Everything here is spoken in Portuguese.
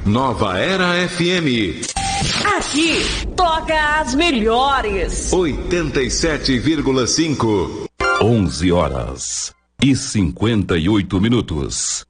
Nova Era FM. Aqui toca as melhores. 87,5. 11h58.